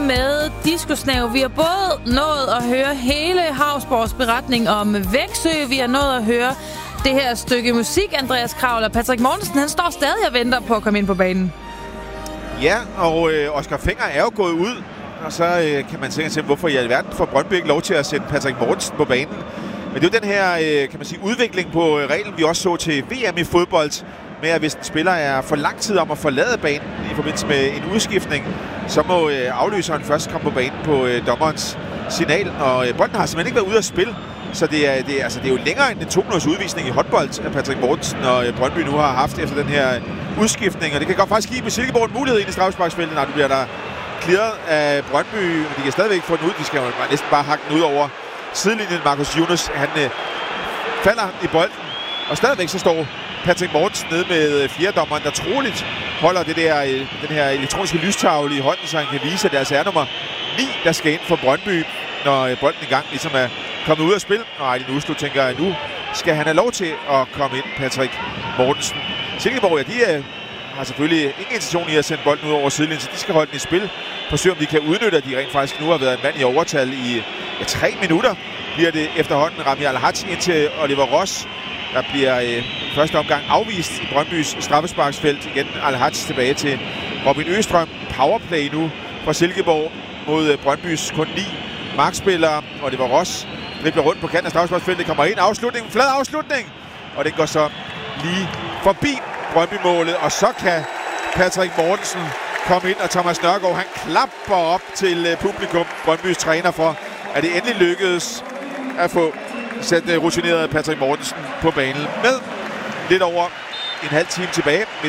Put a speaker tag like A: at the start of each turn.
A: med Diskusnav. Vi har både nået at høre hele Hausborgs beretning om Växjö. Vi har nået at høre det her stykke musik, Andreas Kravl. Patrick Mortensen, han står stadig og venter på at komme ind på banen.
B: Ja, og Oscar Fenger er jo gået ud. Og så kan man tænke sig, hvorfor i alverden får Brøndby ikke lov til at sende Patrick Mortensen på banen. Men det er jo den her, kan man sige, udvikling på reglen, vi også så til VM i fodbold, med at hvis en spiller er for lang tid om at forlade banen i forbindelse med en udskiftning, så må afløseren først komme på banen på dommerens signal. Og Brøndby har simpelthen ikke været ude at spille, så det er jo længere end en 2-minutters udvisning i håndbold af Patrick Mortensen, og Brøndby nu har haft efter den her udskiftning. Og det kan godt faktisk give med Silkeborg en mulighed ind i straffesparksfeltet, når det bliver der clearet af Brøndby, men de kan stadigvæk få den ud. De skal jo næsten bare hakke den ud over sidelinjen. Marcus Younes, han falder i bolden, og stadigvæk så står Patrick Mortensen nede med fjerdommeren, der troligt holder den her elektroniske lystavle i hånden, så han kan vise, at det altså er nummer 9, der skal ind for Brøndby, når bolden engang ligesom er kommet ud af spil. Og Ejlin Uslu tænker, at nu skal han have lov til at komme ind, Patrick Mortensen. Silkeborg, ja, de har selvfølgelig ingen intention i at sende bolden ud over sidelinjen, så de skal holde den i spil. Forsøge, om de kan udnytte, at de rent faktisk nu har været en mand i overtal i 3 minutter. Bliver det efterhånden Rami Al-Hadj ind til Oliver Ross, der bliver første omgang afvist i Brøndbys straffesparksfelt. Igen Al-Hadj tilbage til Robin Østrøm. Powerplay nu fra Silkeborg mod Brøndbys kun 9 markspillere. Oliver Ross dribler rundt på kanten af straffesparksfeltet, kommer ind. Afslutning, flad afslutning! Og den går så lige forbi Brøndby-målet, og så kan Patrick Mortensen komme ind, og Thomas Nørgaard, han klapper op til publikum, Brøndbys træner, for at det endelig lykkedes at få sat rutinerede Patrick Mortensen på banen med lidt over en halv time tilbage.